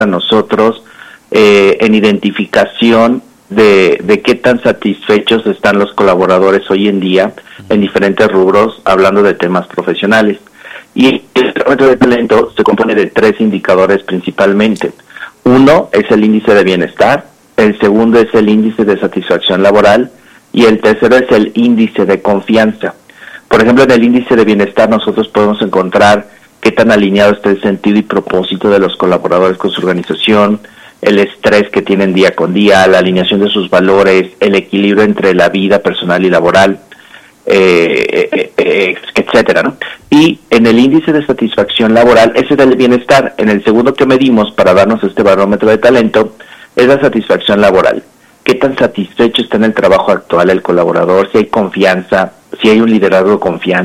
a nosotros en identificación de qué tan satisfechos están los colaboradores hoy en día en diferentes rubros, hablando de temas profesionales. Y el barómetro de talento se compone de 3 indicadores principalmente. Uno es el índice de bienestar, el segundo es el índice de satisfacción laboral y el tercero es el índice de confianza. Por ejemplo, en el índice de bienestar nosotros podemos encontrar qué tan alineado está el sentido y propósito de los colaboradores con su organización, el estrés que tienen día con día, la alineación de sus valores, el equilibrio entre la vida personal y laboral, etcétera, ¿no? Y en el índice de satisfacción laboral, ese es el bienestar. En el segundo que medimos para darnos este barómetro de talento es la satisfacción laboral. ¿Qué tan satisfecho está en el trabajo actual el colaborador? Si hay confianza, si hay un liderazgo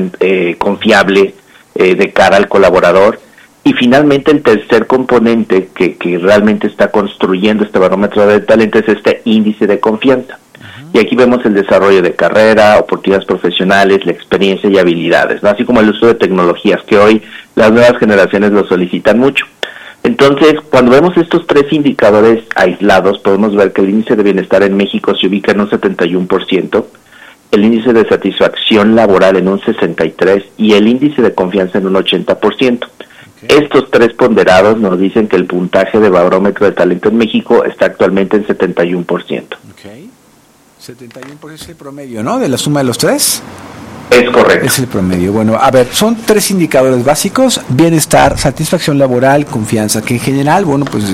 confiable de cara al colaborador. Y finalmente el tercer componente que realmente está construyendo este barómetro de talento es este índice de confianza. Y aquí vemos el desarrollo de carrera, oportunidades profesionales, la experiencia y habilidades, ¿no? Así como el uso de tecnologías que hoy las nuevas generaciones lo solicitan mucho. Entonces, cuando vemos estos 3 indicadores aislados, podemos ver que el índice de bienestar en México se ubica en un 71%, el índice de satisfacción laboral en un 63% y el índice de confianza en un 80%. Estos 3 ponderados nos dicen que el puntaje de barómetro de talento en México está actualmente en 71%. Okay. 71% es el promedio, ¿no? De la suma de los 3. Es correcto. Es el promedio. Bueno, a ver, son 3 indicadores básicos: bienestar, satisfacción laboral, confianza, que en general, bueno, pues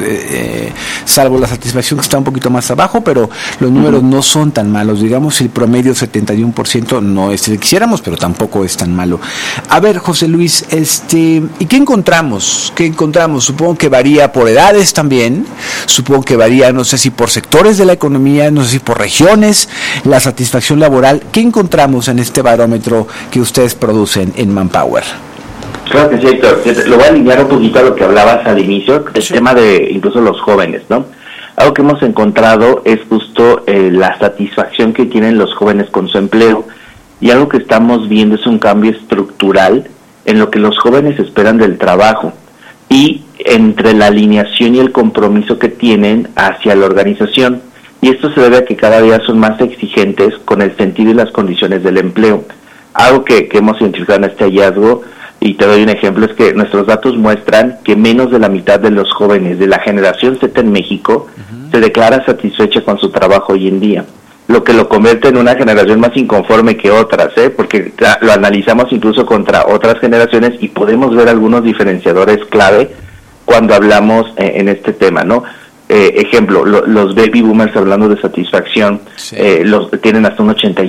salvo la satisfacción que está un poquito más abajo, pero los números no son tan malos. Digamos, el promedio 71% no es el que quisiéramos, pero tampoco es tan malo. A ver, José Luis, ¿y qué encontramos? ¿Qué encontramos? Supongo que varía por edades también, supongo que varía, no sé si por sectores de la economía, no sé si por regiones, la satisfacción laboral. ¿Qué encontramos en este barómetro que ustedes producen en Manpower? Claro que sí, Héctor. Lo voy a alinear un poquito a lo que hablabas al inicio, el tema de incluso los jóvenes, ¿no? Algo que hemos encontrado es justo la satisfacción que tienen los jóvenes con su empleo, y algo que estamos viendo es un cambio estructural en lo que los jóvenes esperan del trabajo y entre la alineación y el compromiso que tienen hacia la organización. Y esto se debe a que cada día son más exigentes con el sentido y las condiciones del empleo. Algo que hemos identificado en este hallazgo, y te doy un ejemplo, es que nuestros datos muestran que menos de la mitad de los jóvenes de la generación Z en México se declara satisfecha con su trabajo hoy en día, lo que lo convierte en una generación más inconforme que otras, porque lo analizamos incluso contra otras generaciones y podemos ver algunos diferenciadores clave cuando hablamos en este tema, ¿no? Ejemplo, los baby boomers, hablando de satisfacción, sí, tienen hasta un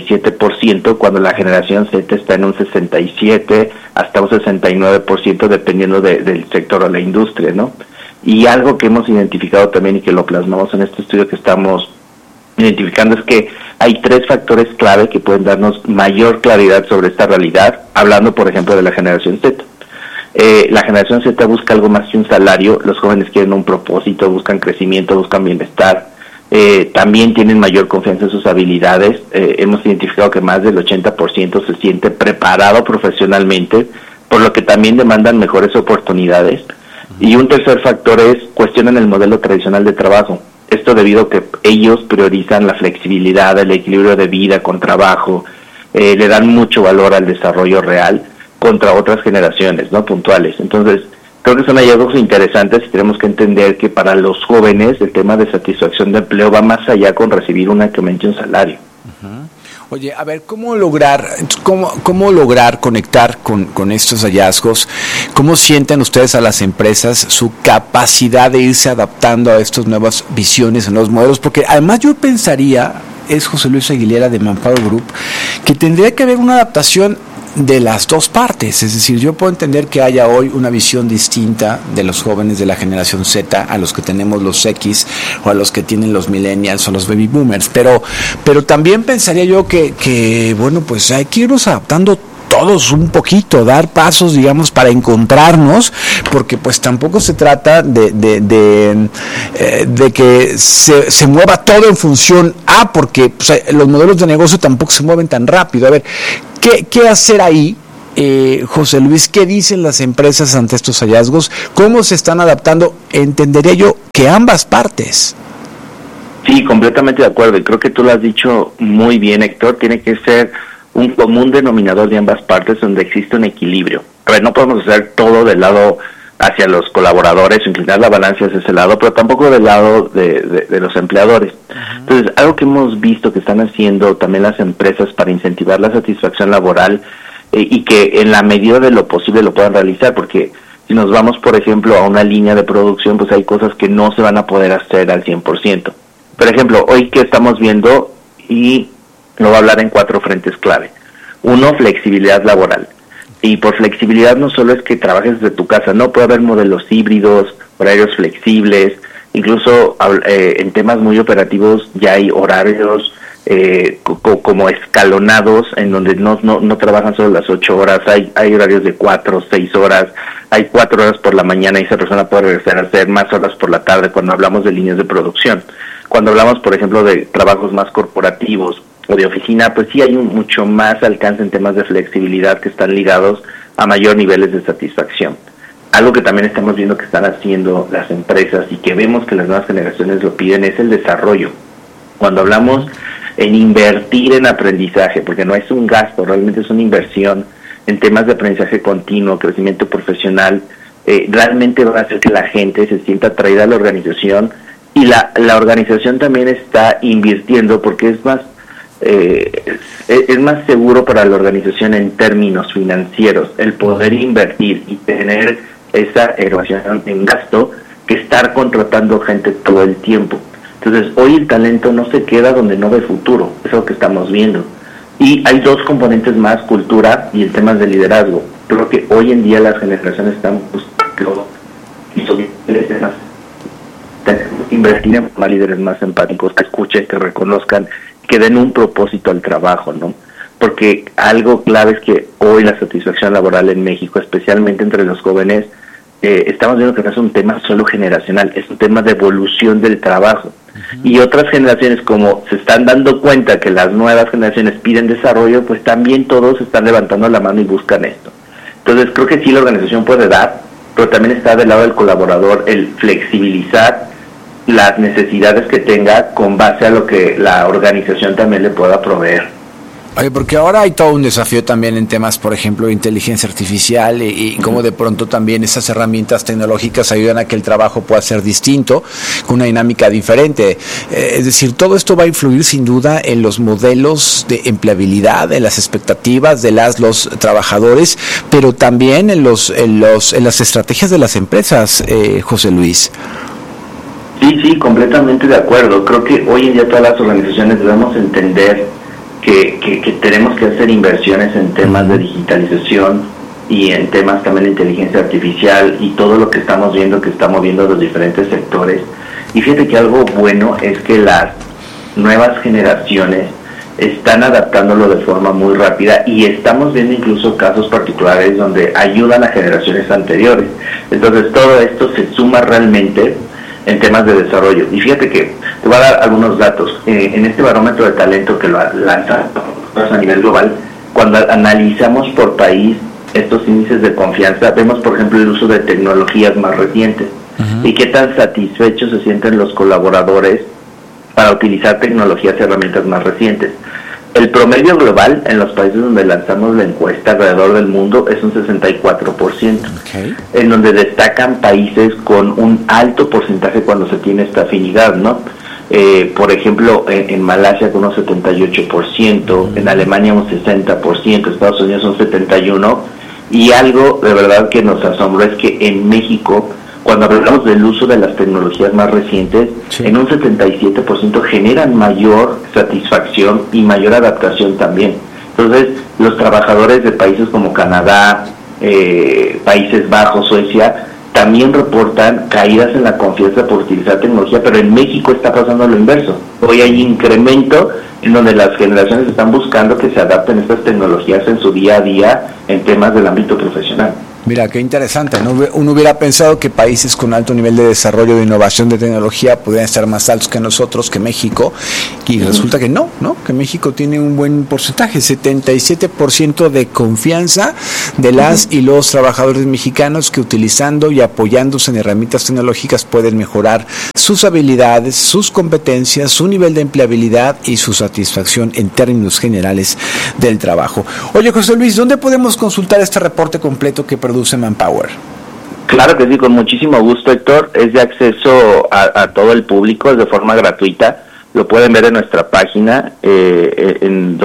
87%, cuando la generación Z está en un 67%, hasta un 69%, dependiendo del sector o la industria, ¿no? Y algo que hemos identificado también y que lo plasmamos en este estudio que estamos identificando es que hay 3 factores clave que pueden darnos mayor claridad sobre esta realidad, hablando, por ejemplo, de la generación Z. La generación Z busca algo más que un salario, los jóvenes quieren un propósito, buscan crecimiento, buscan bienestar, también tienen mayor confianza en sus habilidades. Hemos identificado que más del 80% se siente preparado profesionalmente, por lo que también demandan mejores oportunidades. Y un tercer factor es cuestionan el modelo tradicional de trabajo. Esto debido a que ellos priorizan la flexibilidad, el equilibrio de vida con trabajo, le dan mucho valor al desarrollo real contra otras generaciones, ¿no? Puntuales. Entonces, creo que son hallazgos interesantes y tenemos que entender que para los jóvenes el tema de satisfacción de empleo va más allá con recibir únicamente un salario. Oye, a ver, ¿cómo lograr conectar con estos hallazgos? ¿Cómo sienten ustedes a las empresas su capacidad de irse adaptando a estas nuevas visiones, a nuevos modelos? Porque además yo pensaría, es José Luis Aguilera de Manpower Group, que tendría que haber una adaptación de las dos partes. Es decir, yo puedo entender que haya hoy una visión distinta de los jóvenes de la generación Z a los que tenemos los X o a los que tienen los millennials o los baby boomers, pero también pensaría yo que bueno, pues hay que irnos adaptando todos un poquito, dar pasos, digamos, para encontrarnos, porque pues tampoco se trata de que se mueva todo en función a, porque pues, los modelos de negocio tampoco se mueven tan rápido. A ver, ¿qué hacer ahí José Luis, ¿qué dicen las empresas ante estos hallazgos? ¿Cómo se están adaptando? Entendería yo que ambas partes. Sí, completamente de acuerdo, y creo que tú lo has dicho muy bien, Héctor. Tiene que ser un común denominador de ambas partes donde existe un equilibrio. A ver, no podemos hacer todo del lado hacia los colaboradores, inclinar la balanza hacia ese lado, pero tampoco del lado de los empleadores. Entonces, algo que hemos visto que están haciendo también las empresas para incentivar la satisfacción laboral y que en la medida de lo posible lo puedan realizar, porque si nos vamos, por ejemplo, a una línea de producción, pues hay cosas que no se van a poder hacer al 100%. Por ejemplo, hoy que estamos viendo, y lo voy a hablar en 4 frentes clave. 1, flexibilidad laboral. Y por flexibilidad no solo es que trabajes desde tu casa, no, puede haber modelos híbridos, horarios flexibles, incluso en temas muy operativos ya hay horarios como escalonados, en donde no trabajan solo las 8 horas, hay horarios de 4, 6 horas, hay 4 horas por la mañana y esa persona puede regresar a hacer más horas por la tarde cuando hablamos de líneas de producción. Cuando hablamos, por ejemplo, de trabajos más corporativos o de oficina, pues sí hay mucho más alcance en temas de flexibilidad que están ligados a mayor niveles de satisfacción. Algo que también estamos viendo que están haciendo las empresas y que vemos que las nuevas generaciones lo piden es el desarrollo. Cuando hablamos en invertir en aprendizaje, porque no es un gasto, realmente es una inversión en temas de aprendizaje continuo, crecimiento profesional, realmente va a hacer que la gente se sienta atraída a la organización y la organización también está invirtiendo porque es más seguro para la organización en términos financieros el poder invertir y tener esa erogación en gasto que estar contratando gente todo el tiempo. Entonces, hoy el talento no se queda donde no ve futuro, es lo que estamos viendo. Y hay 2 componentes más, cultura y el tema de liderazgo. Creo que hoy en día las generaciones están buscando invertir en formar líderes más empáticos, que escuchen, que reconozcan, que den un propósito al trabajo, ¿no? Porque algo clave es que hoy la satisfacción laboral en México, especialmente entre los jóvenes, estamos viendo que no es un tema solo generacional, es un tema de evolución del trabajo. Y otras generaciones, como se están dando cuenta que las nuevas generaciones piden desarrollo, pues también todos están levantando la mano y buscan esto. Entonces creo que sí la organización puede dar, pero también está del lado del colaborador el flexibilizar las necesidades que tenga con base a lo que la organización también le pueda proveer. Oye, porque ahora hay todo un desafío también en temas, por ejemplo, de inteligencia artificial y cómo de pronto también esas herramientas tecnológicas ayudan a que el trabajo pueda ser distinto, con una dinámica diferente. Es decir, todo esto va a influir sin duda en los modelos de empleabilidad, en las expectativas de los trabajadores, pero también en las estrategias de las empresas, José Luis. Sí, completamente de acuerdo. Creo que hoy en día todas las organizaciones debemos entender que tenemos que hacer inversiones en temas de digitalización y en temas también de inteligencia artificial y todo lo que estamos viendo que está moviendo los diferentes sectores. Y fíjate que algo bueno es que las nuevas generaciones están adaptándolo de forma muy rápida y estamos viendo incluso casos particulares donde ayudan a generaciones anteriores. Entonces todo esto se suma realmente en temas de desarrollo. Y fíjate que te voy a dar algunos datos. En este barómetro de talento que lo lanza a nivel global, cuando analizamos por país estos índices de confianza, vemos por ejemplo el uso de tecnologías más recientes y qué tan satisfechos se sienten los colaboradores para utilizar tecnologías y herramientas más recientes. El promedio global en los países donde lanzamos la encuesta alrededor del mundo es un 64%, en donde destacan países con un alto porcentaje cuando se tiene esta afinidad, ¿no? Por ejemplo, en Malasia con un 78%, en Alemania un 60%, Estados Unidos un 71%, y algo de verdad que nos asombró es que en México, cuando hablamos del uso de las tecnologías más recientes, en un 77% generan mayor satisfacción y mayor adaptación también. Entonces, los trabajadores de países como Canadá, Países Bajos, Suecia, también reportan caídas en la confianza por utilizar tecnología, pero en México está pasando lo inverso. Hoy hay incremento en donde las generaciones están buscando que se adapten estas tecnologías en su día a día en temas del ámbito profesional. Mira, qué interesante, ¿no? Uno hubiera pensado que países con alto nivel de desarrollo de innovación de tecnología podrían estar más altos que nosotros, que México, y resulta que no, que México tiene un buen porcentaje, 77% de confianza de las y los trabajadores mexicanos que utilizando y apoyándose en herramientas tecnológicas pueden mejorar sus habilidades, sus competencias, su nivel de empleabilidad y su satisfacción en términos generales del trabajo. Oye, José Luis, ¿dónde podemos consultar este reporte completo que produce Manpower? Claro que sí, con muchísimo gusto, Héctor. Es de acceso a todo el público, es de forma gratuita. Lo pueden ver en nuestra página en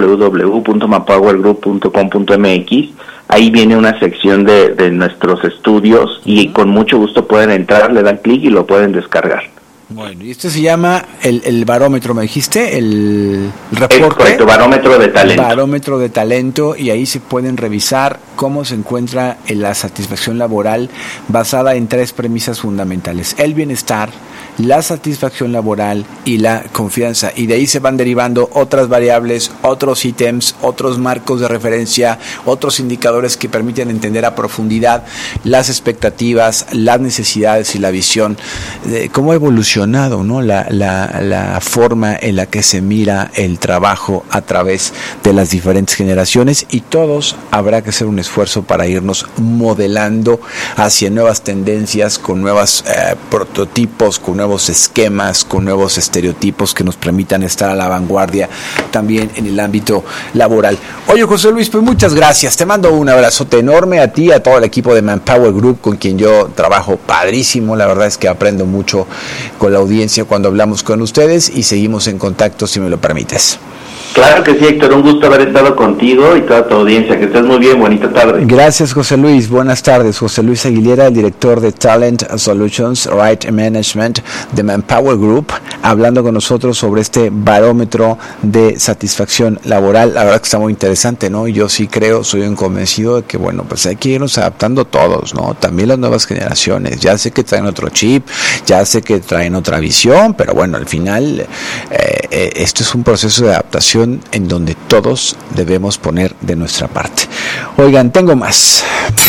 www.manpowergroup.com.mx. Ahí viene una sección de nuestros estudios y con mucho gusto pueden entrar, le dan clic y lo pueden descargar. Bueno, y este se llama el barómetro, me dijiste, el reporte. Es correcto, barómetro de talento. Barómetro de talento, y ahí se pueden revisar cómo se encuentra en la satisfacción laboral basada en 3 premisas fundamentales: el bienestar, la satisfacción laboral y la confianza. Y de ahí se van derivando otras variables, otros ítems, otros marcos de referencia, otros indicadores que permiten entender a profundidad las expectativas, las necesidades y la visión de cómo ha evolucionado, ¿no? la forma en la que se mira el trabajo a través de las diferentes generaciones, y todos habrá que hacer un esfuerzo para irnos modelando hacia nuevas tendencias, con nuevos prototipos, con nuevos esquemas, con nuevos estereotipos que nos permitan estar a la vanguardia también en el ámbito laboral. Oye, José Luis, pues muchas gracias, te mando un abrazote enorme a ti, a todo el equipo de Manpower Group, con quien yo trabajo padrísimo. La verdad es que aprendo mucho con la audiencia cuando hablamos con ustedes, y seguimos en contacto, si me lo permites. Claro que sí, Héctor, un gusto haber estado contigo y toda tu audiencia. Que estés muy bien, bonita tarde. Gracias, José Luis. Buenas tardes. José Luis Aguilera, el director de Talent Solutions, Right Management de Manpower Group, hablando con nosotros sobre este barómetro de satisfacción laboral. La verdad que está muy interesante, ¿no? Yo sí creo, soy un convencido de que, bueno, pues hay que irnos adaptando todos, ¿no? También las nuevas generaciones. Ya sé que traen otro chip, ya sé que traen otra visión, pero bueno, al final esto es un proceso de adaptación en donde todos debemos poner de nuestra parte. Oigan, tengo más.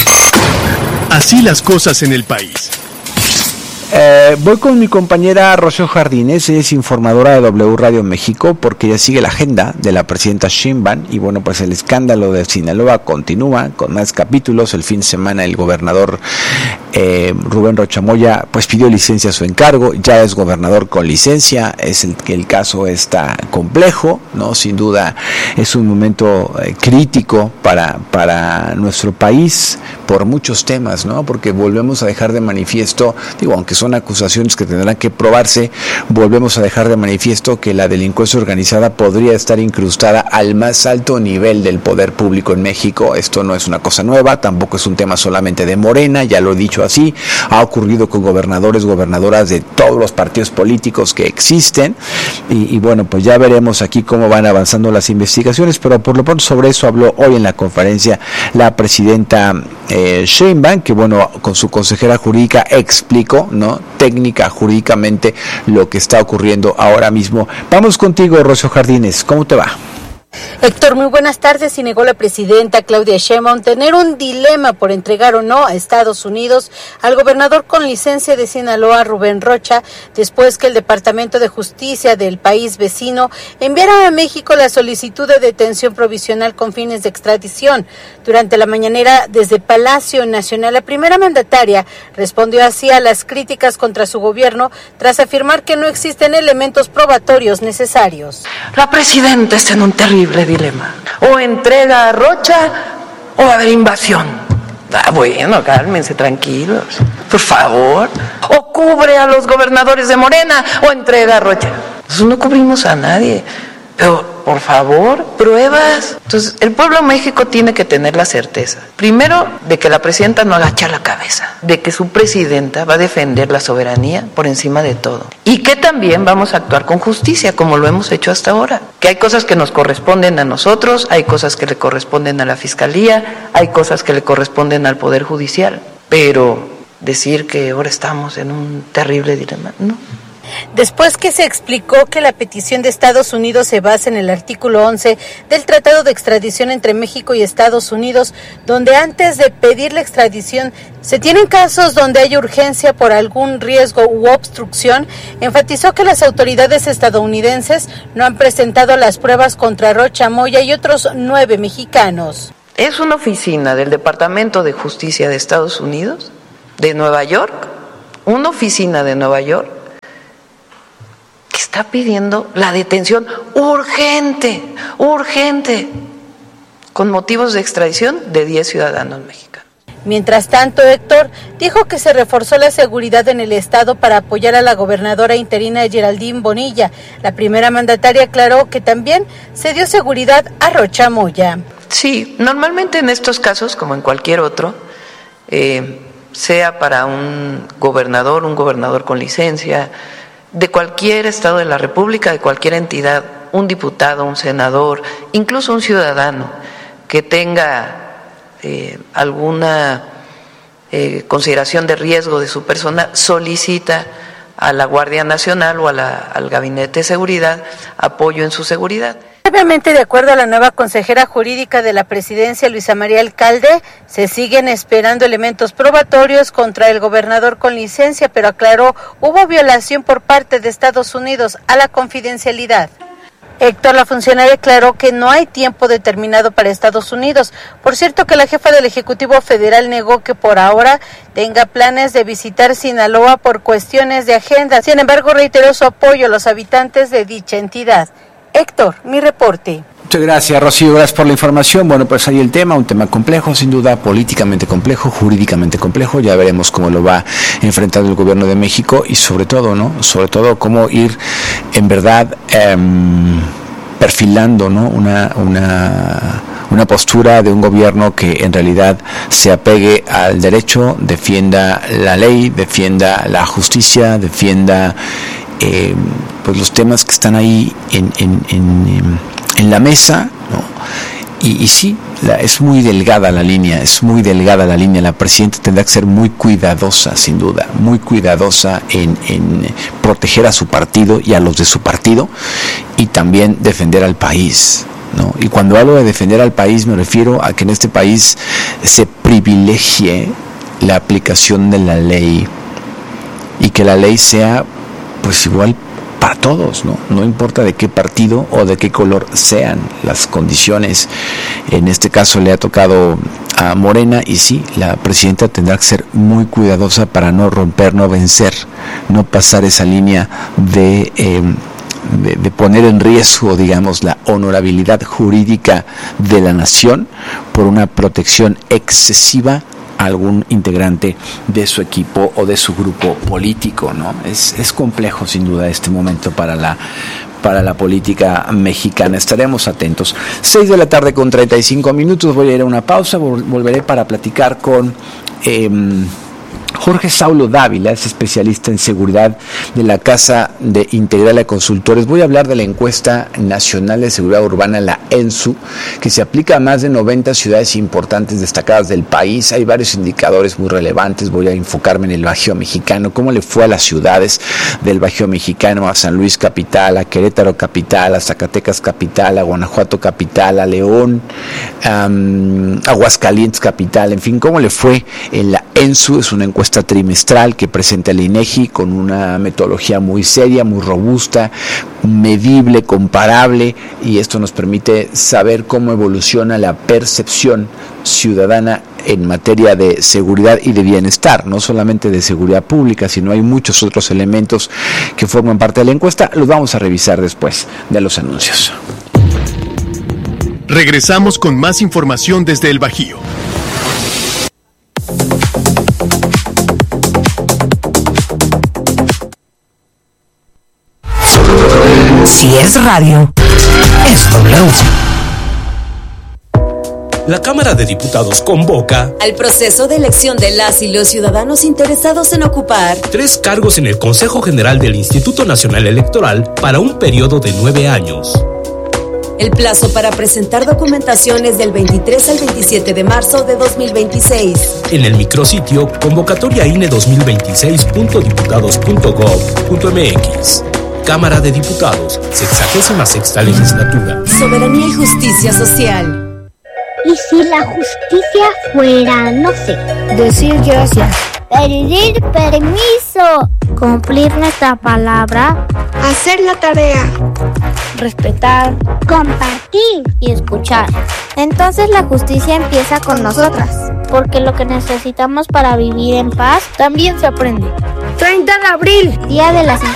Así las cosas en el país. Voy con mi compañera Rocío Jardines, ella es informadora de W Radio México, porque ella sigue la agenda de la presidenta Sheinbaum, y bueno, pues el escándalo de Sinaloa continúa con más capítulos. El fin de semana el gobernador Rubén Rocha Moya pues pidió licencia a su encargo, ya es gobernador con licencia. El caso está complejo, ¿no? Sin duda es un momento crítico para nuestro país por muchos temas, ¿no? Porque volvemos a dejar de manifiesto, aunque son acusaciones que tendrán que probarse, volvemos a dejar de manifiesto que la delincuencia organizada podría estar incrustada al más alto nivel del poder público en México. Esto no es una cosa nueva, tampoco es un tema solamente de Morena, ya lo he dicho así, ha ocurrido con gobernadores, gobernadoras de todos los partidos políticos que existen, y bueno, pues ya veremos aquí cómo van avanzando las investigaciones, pero por lo pronto sobre eso habló hoy en la conferencia la presidenta Sheinbaum, que bueno, con su consejera jurídica explicó, ¿no?, técnica, jurídicamente, lo que está ocurriendo ahora mismo. Vamos contigo, Rocío Jardines, ¿cómo te va? Héctor, muy buenas tardes. Y negó la presidenta Claudia Sheinbaum tener un dilema por entregar o no a Estados Unidos al gobernador con licencia de Sinaloa, Rubén Rocha, después que el Departamento de Justicia del país vecino enviara a México la solicitud de detención provisional con fines de extradición. Durante la mañanera desde Palacio Nacional, la primera mandataria respondió así a las críticas contra su gobierno tras afirmar que no existen elementos probatorios necesarios. La presidenta está en un terrible dilema: o entrega a Rocha o va a haber invasión. Bueno, cálmense, tranquilos, por favor. O cubre a los gobernadores de Morena o entrega a Rocha. Nosotros no cubrimos a nadie, pero por favor, pruebas. Entonces, el pueblo de México tiene que tener la certeza, primero, de que la presidenta no agacha la cabeza, de que su presidenta va a defender la soberanía por encima de todo, y que también vamos a actuar con justicia, como lo hemos hecho hasta ahora, que hay cosas que nos corresponden a nosotros, hay cosas que le corresponden a la Fiscalía, hay cosas que le corresponden al Poder Judicial, pero decir que ahora estamos en un terrible dilema, no. Después que se explicó que la petición de Estados Unidos se basa en el artículo 11 del Tratado de Extradición entre México y Estados Unidos, donde antes de pedir la extradición se tienen casos donde hay urgencia por algún riesgo u obstrucción, enfatizó que las autoridades estadounidenses no han presentado las pruebas contra Rocha Moya y otros 9 mexicanos. Es una oficina del Departamento de Justicia de Estados Unidos, de Nueva York, una oficina de Nueva York, que está pidiendo la detención urgente, con motivos de extradición de 10 ciudadanos mexicanos. Mientras tanto, Héctor dijo que se reforzó la seguridad en el estado para apoyar a la gobernadora interina Geraldine Bonilla. La primera mandataria aclaró que también se dio seguridad a Rocha Moya. Sí, normalmente en estos casos, como en cualquier otro, sea para un gobernador con licencia, de cualquier estado de la República, de cualquier entidad, un diputado, un senador, incluso un ciudadano que tenga alguna consideración de riesgo de su persona, solicita a la Guardia Nacional o al Gabinete de Seguridad apoyo en su seguridad. Obviamente, de acuerdo a la nueva consejera jurídica de la presidencia, Luisa María Alcalde, se siguen esperando elementos probatorios contra el gobernador con licencia, pero aclaró, hubo violación por parte de Estados Unidos a la confidencialidad. Héctor, la funcionaria, aclaró que no hay tiempo determinado para Estados Unidos. Por cierto, que la jefa del Ejecutivo Federal negó que por ahora tenga planes de visitar Sinaloa por cuestiones de agenda. Sin embargo, reiteró su apoyo a los habitantes de dicha entidad. Héctor, mi reporte. Muchas gracias, Rocío, gracias por la información. Bueno, pues ahí el tema, un tema complejo, sin duda, políticamente complejo, jurídicamente complejo. Ya veremos cómo lo va enfrentando el gobierno de México y sobre todo, ¿no? Sobre todo cómo ir, en verdad, perfilando, ¿no? Una postura de un gobierno que en realidad se apegue al derecho, defienda la ley, defienda la justicia, defienda pues los temas que están ahí en la mesa, ¿no? Y sí, es muy delgada la línea, la presidenta tendrá que ser muy cuidadosa, sin duda, muy cuidadosa en proteger a su partido y a los de su partido, y también defender al país, ¿no? Y cuando hablo de defender al país me refiero a que en este país se privilegie la aplicación de la ley y que la ley sea pues igual para todos, no importa de qué partido o de qué color sean las condiciones. En este caso le ha tocado a Morena, y sí, la presidenta tendrá que ser muy cuidadosa para no romper, no vencer, no pasar esa línea de poner en riesgo, digamos, la honorabilidad jurídica de la nación por una protección excesiva a algún integrante de su equipo o de su grupo político, ¿no? Es complejo, sin duda, este momento para la política mexicana. Estaremos atentos. 6:35 p.m. Voy a ir a una pausa. Volveré para platicar con Jorge Saulo Dávila, es especialista en seguridad de la Casa de Integral de Consultores. Voy a hablar de la encuesta nacional de seguridad urbana, la ENSU, que se aplica a más de 90 ciudades importantes destacadas del país. Hay varios indicadores muy relevantes. Voy a enfocarme en el Bajío Mexicano, cómo le fue a las ciudades del Bajío Mexicano, a San Luis capital, a Querétaro capital, a Zacatecas capital, a Guanajuato capital, a León, Aguascalientes capital, en fin, cómo le fue en la ENSU. Es una encuesta trimestral que presenta el INEGI con una metodología muy seria, muy robusta, medible, comparable, y esto nos permite saber cómo evoluciona la percepción ciudadana en materia de seguridad y de bienestar, no solamente de seguridad pública, sino hay muchos otros elementos que forman parte de la encuesta. Los vamos a revisar después de los anuncios. Regresamos con más información desde el Bajío. Si es radio, es W. La Cámara de Diputados convoca al proceso de elección de las y los ciudadanos interesados en ocupar 3 cargos en el Consejo General del Instituto Nacional Electoral para un periodo de 9 años. El plazo para presentar documentación es del 23 al 27 de marzo de 2026. En el micrositio convocatoriaine2026.diputados.gov.mx. Cámara de Diputados, 66ª Legislatura. Soberanía y justicia social. ¿Y si la justicia fuera, no sé, decir gracias, pedir permiso, cumplir nuestra palabra, hacer la tarea, respetar, compartir y escuchar? Entonces la justicia empieza con nosotras, porque lo que necesitamos para vivir en paz también se aprende. 30 de abril, Día de las